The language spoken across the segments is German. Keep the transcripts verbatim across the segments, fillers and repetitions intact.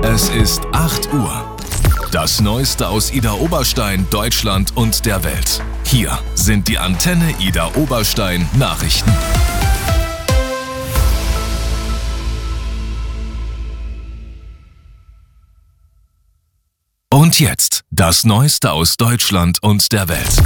Es ist acht Uhr. Das Neueste aus Idar Oberstein, Deutschland und der Welt. Hier sind die Antenne Idar Oberstein Nachrichten. Und jetzt das Neueste aus Deutschland und der Welt.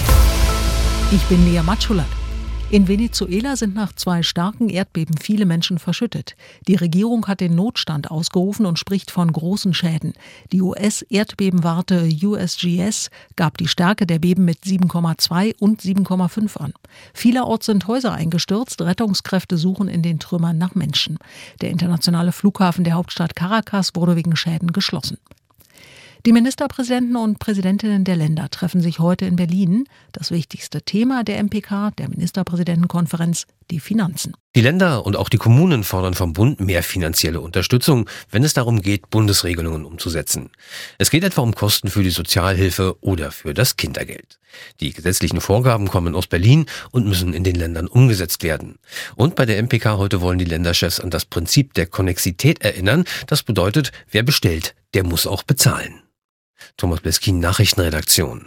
Ich bin Lea Matschulat. In Venezuela sind nach zwei starken Erdbeben viele Menschen verschüttet. Die Regierung hat den Notstand ausgerufen und spricht von großen Schäden. Die U S-Erdbebenwarte U S G S gab die Stärke der Beben mit sieben Komma zwei und sieben Komma fünf an. Vielerorts sind Häuser eingestürzt. Rettungskräfte suchen in den Trümmern nach Menschen. Der internationale Flughafen der Hauptstadt Caracas wurde wegen Schäden geschlossen. Die Ministerpräsidenten und Präsidentinnen der Länder treffen sich heute in Berlin. Das wichtigste Thema der M P K, der Ministerpräsidentenkonferenz, die Finanzen. Die Länder und auch die Kommunen fordern vom Bund mehr finanzielle Unterstützung, wenn es darum geht, Bundesregelungen umzusetzen. Es geht etwa um Kosten für die Sozialhilfe oder für das Kindergeld. Die gesetzlichen Vorgaben kommen aus Berlin und müssen in den Ländern umgesetzt werden. Und bei der M P K heute wollen die Länderchefs an das Prinzip der Konnexität erinnern. Das bedeutet, wer bestellt, der muss auch bezahlen. Thomas Bleskin, Nachrichtenredaktion.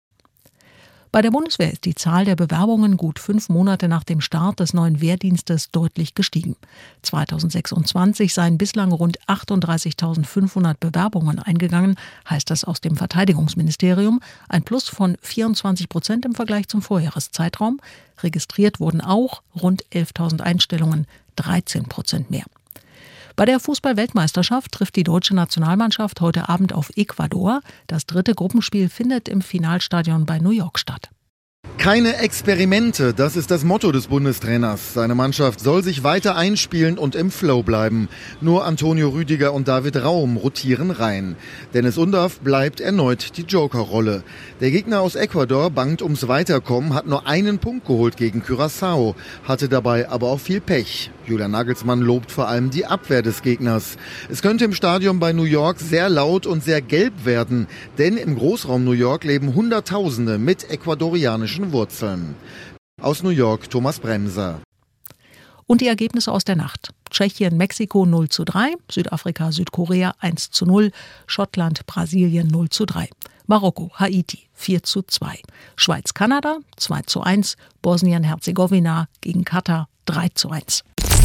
Bei der Bundeswehr ist die Zahl der Bewerbungen gut fünf Monate nach dem Start des neuen Wehrdienstes deutlich gestiegen. zweitausendsechsundzwanzig seien bislang rund achtunddreißigtausendfünfhundert Bewerbungen eingegangen, heißt das aus dem Verteidigungsministerium. Ein Plus von vierundzwanzig Prozent im Vergleich zum Vorjahreszeitraum. Registriert wurden auch rund elftausend Einstellungen, dreizehn Prozent mehr. Bei der Fußball-Weltmeisterschaft trifft die deutsche Nationalmannschaft heute Abend auf Ecuador. Das dritte Gruppenspiel findet im Finalstadion bei New York statt. Keine Experimente, das ist das Motto des Bundestrainers. Seine Mannschaft soll sich weiter einspielen und im Flow bleiben. Nur Antonio Rüdiger und David Raum rotieren rein. Dennis Undaff bleibt erneut die Jokerrolle. Der Gegner aus Ecuador bangt ums Weiterkommen, hat nur einen Punkt geholt gegen Curaçao, hatte dabei aber auch viel Pech. Julian Nagelsmann lobt vor allem die Abwehr des Gegners. Es könnte im Stadion bei New York sehr laut und sehr gelb werden, denn im Großraum New York leben Hunderttausende mit ecuadorianischen Wurzeln. Aus New York Thomas Bremser. Und die Ergebnisse aus der Nacht. Tschechien, Mexiko null zu drei, Südafrika, Südkorea eins zu null, Schottland, Brasilien null zu drei. Marokko, Haiti vier zu zwei, Schweiz, Kanada zwei zu eins, Bosnien-Herzegowina gegen Katar drei zu eins.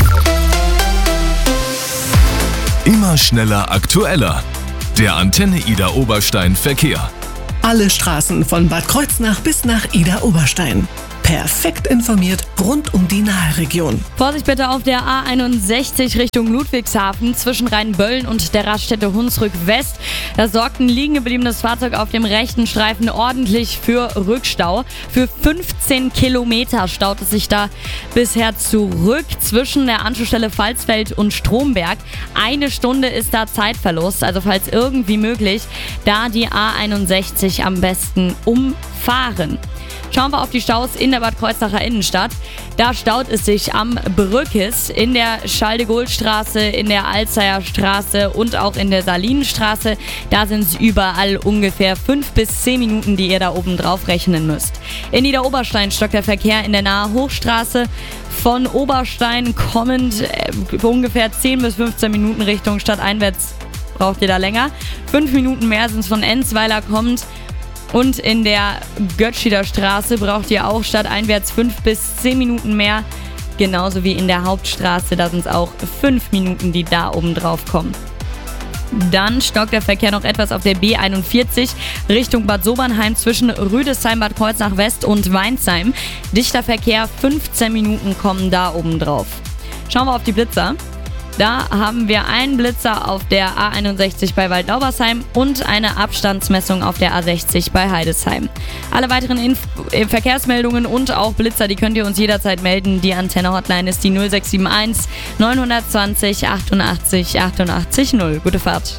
Immer schneller, aktueller. Der Antenne Idar Oberstein Verkehr. Alle Straßen von Bad Kreuznach bis nach Idar Oberstein. Perfekt informiert rund um die Nahe-Region. Vorsicht bitte auf der A einundsechzig Richtung Ludwigshafen zwischen Rheinböllen und der Raststätte Hunsrück West. Da sorgt ein liegen gebliebenes Fahrzeug auf dem rechten Streifen ordentlich für Rückstau. Für fünfzehn Kilometer staut es sich da bisher zurück zwischen der Anschlussstelle Pfalzfeld und Stromberg. Eine Stunde ist da Zeitverlust, also falls irgendwie möglich, da die A einundsechzig am besten umfahren. Schauen wir auf die Staus in der Bad Kreuznacher Innenstadt. Da staut es sich am Brückes, in der Schalde-Gohl-Straße, in der Alzeyer Straße und auch in der Salinenstraße. Da sind es überall ungefähr fünf bis zehn Minuten, die ihr da oben drauf rechnen müsst. In Idar Oberstein stockt der Verkehr in der Nahe Hochstraße. Von Oberstein kommend äh, ungefähr zehn bis fünfzehn Minuten Richtung stadteinwärts braucht ihr da länger. Fünf Minuten mehr sind es von Enzweiler kommend. Und in der Göttschieder Straße braucht ihr auch stadteinwärts fünf bis zehn Minuten mehr. Genauso wie in der Hauptstraße, da sind es auch fünf Minuten, die da oben drauf kommen. Dann stockt der Verkehr noch etwas auf der B einundvierzig Richtung Bad Sobernheim zwischen Rüdesheim, Bad Kreuznach West und Weinsheim. Dichter Verkehr, fünfzehn Minuten kommen da oben drauf. Schauen wir auf die Blitzer. Da haben wir einen Blitzer auf der A einundsechzig bei Waldlaubersheim und eine Abstandsmessung auf der A sechzig bei Heidesheim. Alle weiteren Inf- Verkehrsmeldungen und auch Blitzer, die könnt ihr uns jederzeit melden. Die Antenne-Hotline ist die null sechs sieben eins neun zwei null achtundachtzig achtundachtzig null. Gute Fahrt.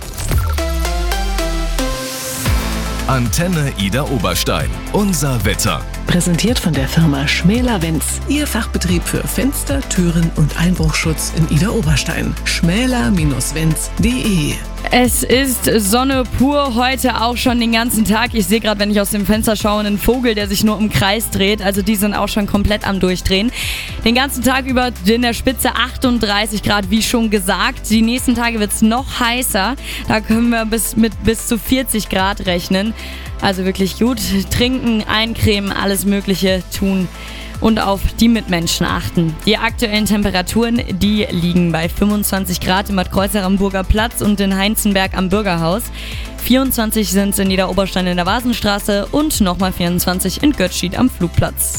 Antenne Idar Oberstein. Unser Wetter. Präsentiert von der Firma Schmäler-Wenz. Ihr Fachbetrieb für Fenster, Türen und Einbruchschutz in Idar Oberstein. schmäler Bindestrich wenz punkt de Es ist Sonne pur, heute auch schon den ganzen Tag. Ich sehe gerade, wenn ich aus dem Fenster schaue, einen Vogel, der sich nur im Kreis dreht. Also die sind auch schon komplett am Durchdrehen. Den ganzen Tag über in der Spitze achtunddreißig Grad, wie schon gesagt. Die nächsten Tage wird es noch heißer. Da können wir bis, mit bis zu vierzig Grad rechnen. Also wirklich gut. Trinken, eincremen, alles Mögliche tun. Und auf die Mitmenschen achten. Die aktuellen Temperaturen, die liegen bei fünfundzwanzig Grad im Bad Kreuznach am Burger Platz und in Heinzenberg am Bürgerhaus. vierundzwanzig sind es in Niederoberstein in der Vasenstraße und nochmal vierundzwanzig in Götzschied am Flugplatz.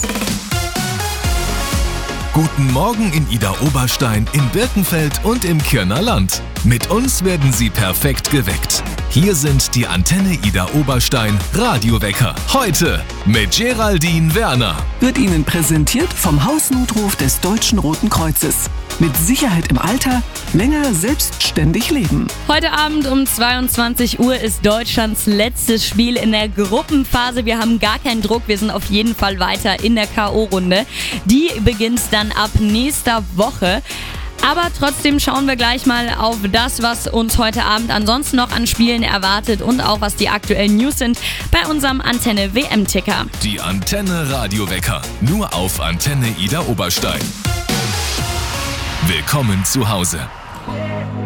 Guten Morgen in Idar-Oberstein, in Birkenfeld und im Kirner Land. Mit uns werden Sie perfekt geweckt. Hier sind die Antenne Idar-Oberstein Radiowecker. Heute mit Geraldine Werner. Wird Ihnen präsentiert vom Hausnotruf des Deutschen Roten Kreuzes. Mit Sicherheit im Alter, länger selbstständig leben. Heute Abend um zweiundzwanzig Uhr ist Deutschlands letztes Spiel in der Gruppenphase. Wir haben gar keinen Druck, wir sind auf jeden Fall weiter in der K O-Runde. Die beginnt dann ab nächster Woche. Aber trotzdem schauen wir gleich mal auf das, was uns heute Abend ansonsten noch an Spielen erwartet und auch was die aktuellen News sind bei unserem Antenne W M-Ticker. Die Antenne Radiowecker, nur auf Antenne Idar-Oberstein. Willkommen zu Hause.